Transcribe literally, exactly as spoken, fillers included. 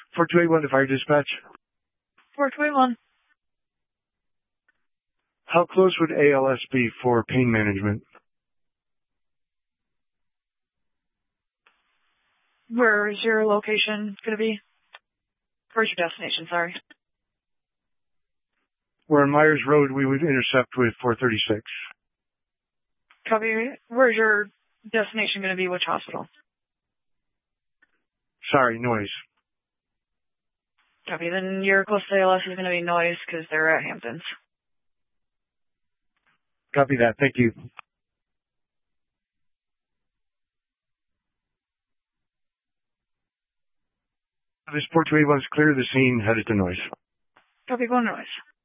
four two eight one to Fire Dispatch. four two eight one. How close would A L S be for pain management? Where is your location going to be? Where's your destination, sorry? We're on Myers Road. We would intercept with four thirty-six. Copy. Where's your destination going to be? Which hospital? Sorry, noise. Copy. Then your close to A L S is going to be noise because they're at Hamptons. Copy that. Thank you. This four two eight one is clear. The scene headed to noise. Copy. Go noise.